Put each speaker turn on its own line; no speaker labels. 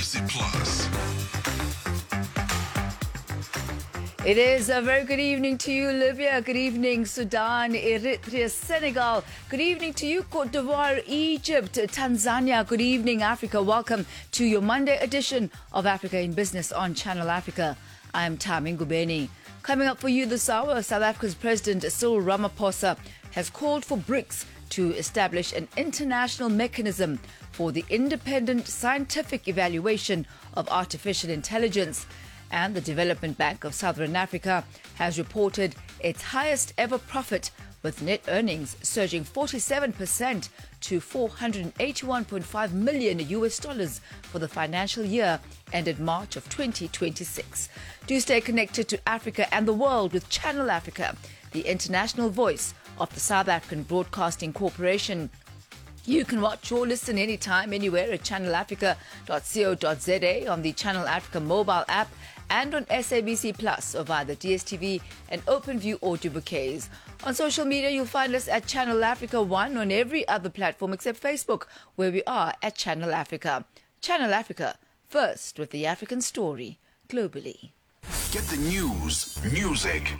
SABC Plus.
It is a very good evening to you, Libya. Good evening, Sudan, Eritrea, Senegal. Good evening to you, Cote d'Ivoire, Egypt, Tanzania. Good evening, Africa. Welcome to your Monday edition of Africa in Business on Channel Africa. I'm Tami Ngubeni. Coming up for you this hour, South Africa's President Cyril Ramaphosa has called for BRICS to establish an international mechanism for the independent scientific evaluation of artificial intelligence. And the Development Bank of Southern Africa has reported its highest ever profit, with net earnings surging 47% to $481.5 million for the financial year ended March of 2026. Do stay connected to Africa and the world with Channel Africa, the international voice of the South African Broadcasting Corporation. You can watch or listen anytime, anywhere at channelafrica.co.za, on the Channel Africa mobile app, and on SABC Plus or via the DSTV and OpenView audio bouquets. On social media, you'll find us at Channel Africa 1 on every other platform except Facebook, where we are at Channel Africa. Channel Africa, first with the African story globally.
Get the news, music,